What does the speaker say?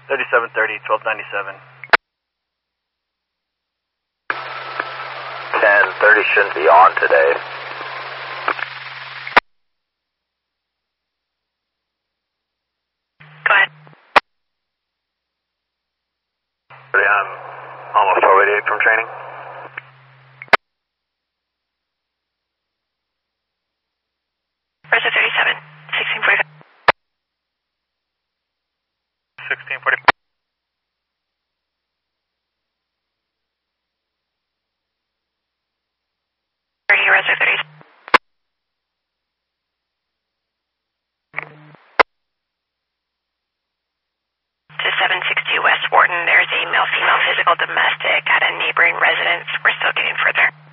3730, 1297. 1030 shouldn't be on today. Go ahead. I'm almost 1288 from training. Versa 37, 1645. 1640. Versa 30. To 762 West Warden, there's a male-female physical domestic at a neighboring residence. We're still getting further.